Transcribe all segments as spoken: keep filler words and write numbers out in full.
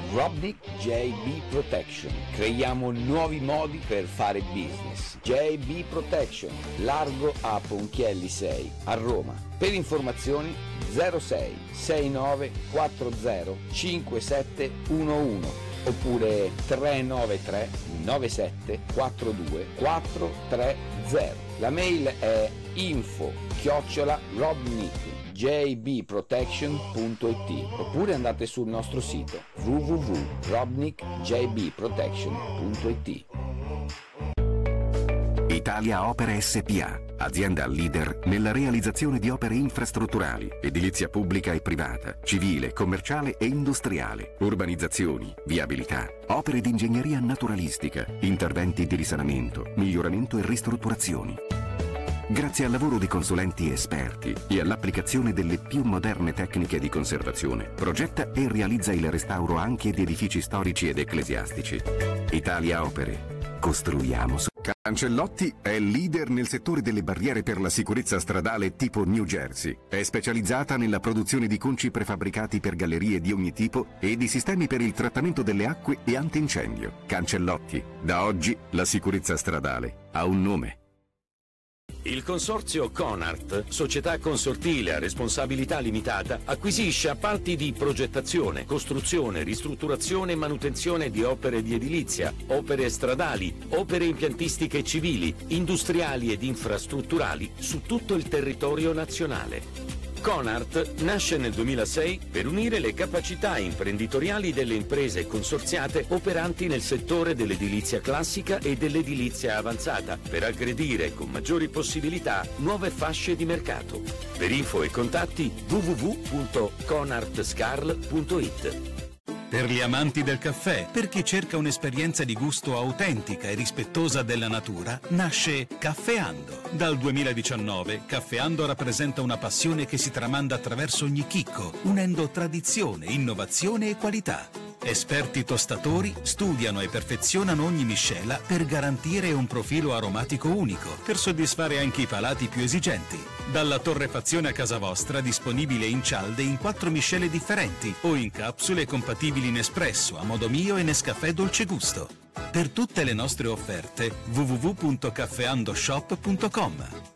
Robnik J B Protection. Creiamo nuovi modi per fare business. J B Protection, largo a Ponchielli sei, a Roma. Per informazioni zero sei sei nove quattro zero cinque sette uno uno oppure tre nove tre nove sette quattro due quattro tre zero. La mail è info chiocciola robnik j b protection punto i t oppure andate sul nostro sito w w w punto robnik j b protection punto i t. Italia Opere S P A, azienda leader nella realizzazione di opere infrastrutturali, edilizia pubblica e privata, civile, commerciale e industriale, urbanizzazioni, viabilità, opere di ingegneria naturalistica, interventi di risanamento, miglioramento e ristrutturazioni. Grazie al lavoro di consulenti esperti e all'applicazione delle più moderne tecniche di conservazione, progetta e realizza il restauro anche di edifici storici ed ecclesiastici. Italia Opere. Costruiamo su... Cancellotti è leader nel settore delle barriere per la sicurezza stradale tipo New Jersey. È specializzata nella produzione di conci prefabbricati per gallerie di ogni tipo e di sistemi per il trattamento delle acque e antincendio. Cancellotti. Da oggi la sicurezza stradale ha un nome. Il consorzio Conart, società consortile a responsabilità limitata, acquisisce appalti di progettazione, costruzione, ristrutturazione e manutenzione di opere di edilizia, opere stradali, opere impiantistiche civili, industriali ed infrastrutturali su tutto il territorio nazionale. Conart nasce nel duemilasei per unire le capacità imprenditoriali delle imprese consorziate operanti nel settore dell'edilizia classica e dell'edilizia avanzata, per aggredire con maggiori possibilità nuove fasce di mercato. Per info e contatti w w w punto conart scarl punto i t. Per gli amanti del caffè, per chi cerca un'esperienza di gusto autentica e rispettosa della natura, nasce Caffeando. Dal duemiladiciannove, Caffeando rappresenta una passione che si tramanda attraverso ogni chicco, unendo tradizione, innovazione e qualità. Esperti tostatori studiano e perfezionano ogni miscela per garantire un profilo aromatico unico, per soddisfare anche i palati più esigenti. Dalla torrefazione a casa vostra, disponibile in cialde in quattro miscele differenti o in capsule compatibili in espresso, a modo mio e Nescafè dolce gusto. Per tutte le nostre offerte w w w punto caffeandoshop punto com.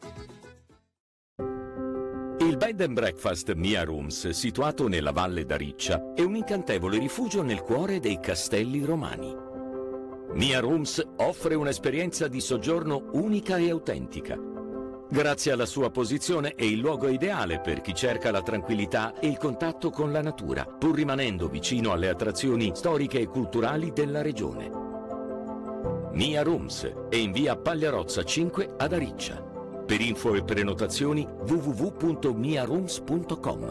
Il Bed and Breakfast Mia Rooms, situato nella Valle d'Ariccia, è un incantevole rifugio nel cuore dei castelli romani. Mia Rooms offre un'esperienza di soggiorno unica e autentica. Grazie alla sua posizione è il luogo ideale per chi cerca la tranquillità e il contatto con la natura, pur rimanendo vicino alle attrazioni storiche e culturali della regione. Mia Rooms è in via Pagliarozza cinque ad Ariccia. Per info e prenotazioni w w w punto mia rooms punto com.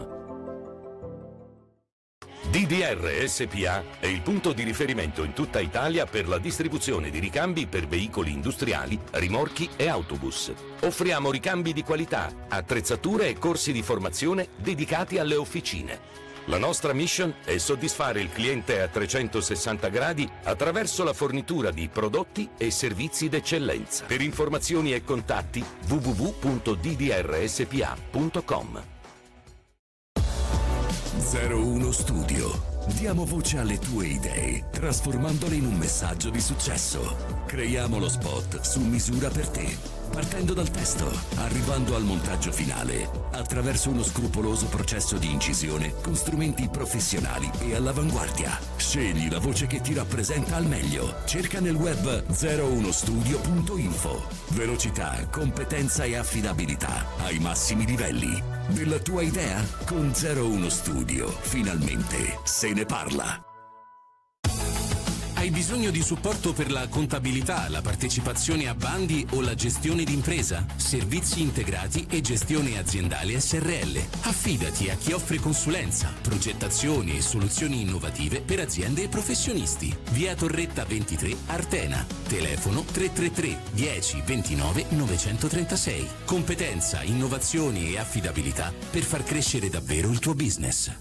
D D R S P A è il punto di riferimento in tutta Italia per la distribuzione di ricambi per veicoli industriali, rimorchi e autobus. Offriamo ricambi di qualità, attrezzature e corsi di formazione dedicati alle officine. La nostra mission è soddisfare il cliente a trecentosessanta gradi attraverso la fornitura di prodotti e servizi d'eccellenza. Per informazioni e contatti w w w punto d d r s p a punto com. zero uno Studio. Diamo voce alle tue idee, trasformandole in un messaggio di successo. Creiamo lo spot su misura per te. Partendo dal testo, arrivando al montaggio finale, attraverso uno scrupoloso processo di incisione con strumenti professionali e all'avanguardia. Scegli la voce che ti rappresenta al meglio. Cerca nel web zero uno studio punto info. Velocità, competenza e affidabilità ai massimi livelli. Della tua idea? Con zero uno Studio, finalmente se ne parla. Hai bisogno di supporto per la contabilità, la partecipazione a bandi o la gestione d'impresa? Servizi integrati e gestione aziendale S R L. Affidati a chi offre consulenza, progettazioni e soluzioni innovative per aziende e professionisti. Via Torretta ventitré, Artena. Telefono tre tre tre dieci ventinove novecentotrentasei. Competenza, innovazioni e affidabilità per far crescere davvero il tuo business.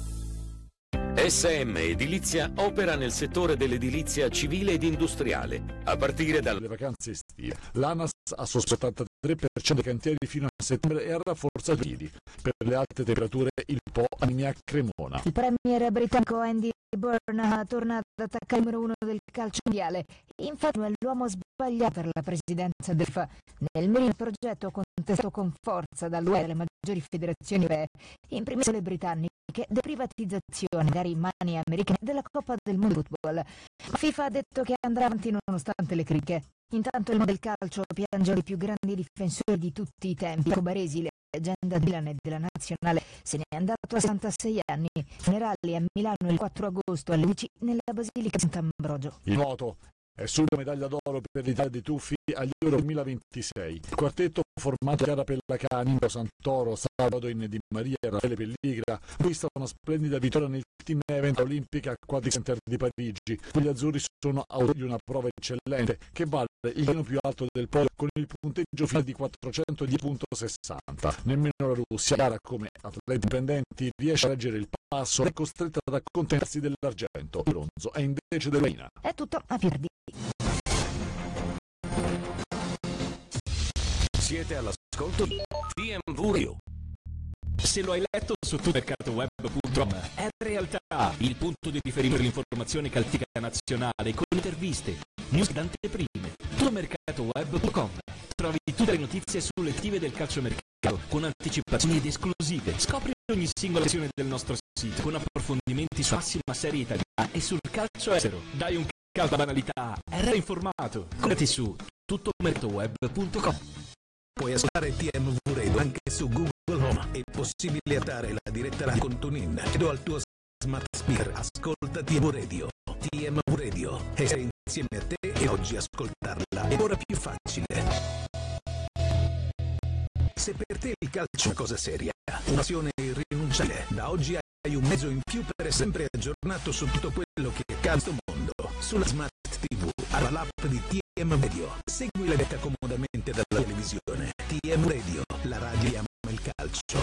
S M Edilizia opera nel settore dell'edilizia civile ed industriale. A partire dalle vacanze estive, l'ANAS ha sospettato tre per cento dei cantieri fino a settembre e ha rafforzato i piedi. Per le alte temperature il Po Animia Cremona. Il premier britannico Andy Burn torna ad attaccare il numero uno del calcio mondiale. Infatti è l'uomo sbagliato per la presidenza del F I A. Nel mirino progetto contestato con forza dall'U E e dalle maggiori federazioni europee, in primis le britanniche, della privatizzazione, magari in mani americane, della Coppa del Mondo di Football. La FIFA ha detto che andrà avanti nonostante le critiche. Intanto il mondo del calcio piange i più grandi difensori di tutti i tempi. Marco Baresi, leggenda di Milan e della nazionale, se ne è andato a sessantasei anni. Funerali a Milano il quattro agosto alle undici nella Basilica di Sant'Ambrogio. Il nuoto è subito medaglia d'oro per l'Italia dei tuffi agli Euro duemilaventisei. Il quartetto formato Chiara Pellacani, Santoro, Salvador Di Maria e Raffaele Pelligra acquista una splendida vittoria nel team event Olimpica Aquatic Center di Parigi. Gli azzurri sono autori di una prova eccellente che vale il gradino più alto del podio con il punteggio finale di quattrocentodieci virgola sessanta. Nemmeno la Russia, Chiara come atleti indipendenti, riesce a reggere il passo e è costretta ad accontentarsi dell'argento. Il bronzo è invece dell'Ucraina. È tutto a piedi. Siete all'ascolto di T M V Radio. Se lo hai letto su tumercatoweb punto com, è realtà il punto di riferimento per l'informazione calcistica nazionale con interviste, news d'anteprime. tumercatoweb punto com. Trovi tutte le notizie sulle attive del calciomercato con anticipazioni ed esclusive. Scopri ogni singola azione del nostro sito con approfondimenti sulla massima serie italiana e sul calcio estero. Dai un calcio alla banalità e resta informato. Conneti su tumercatoweb punto com. Puoi ascoltare T M V Radio anche su Google Home. È possibile attivare la diretta radio con TuneIn. Chiedo al tuo smart speaker, ascolta T M V Radio. T M V Radio è insieme a te e oggi ascoltarla è ora più facile. Se per te il calcio è una cosa seria, un'azione irrinunciabile, da oggi hai un mezzo in più per essere sempre aggiornato su tutto quello che accade in questo mondo. Sulla Smart T V, alla l'app di T M V Radio. Segui la diretta comodamente dalla televisione. T M V Radio, la radio che ama il calcio.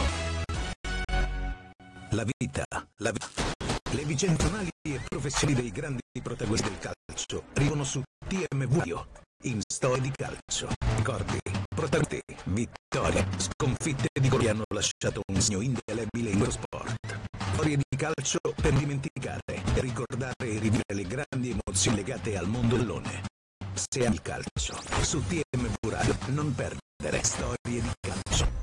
La vita, la vita. Le vicende personali e professionali dei grandi protagonisti del calcio arrivano su T M V Radio. In storia di calcio. Ricordi, protagonisti, vittorie, sconfitte di gol che hanno lasciato un segno indelebile in questo sport. Storie di calcio per dimenticare, per ricordare e rivivere le grandi emozioni legate al mondo dell'one. Se ami il calcio, su T M V Radio non perdere storie di calcio.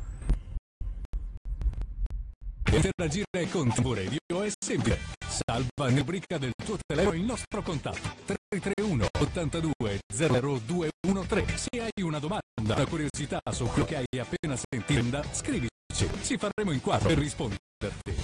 Interagire con T M V Radio è semplice. Salva in rubrica del tuo telefono il nostro contatto tre tre uno ottantadue zero due uno tre. Se hai una domanda, una curiosità su quello che hai appena sentito, scrivici, ci faremo in quattro per risponderti.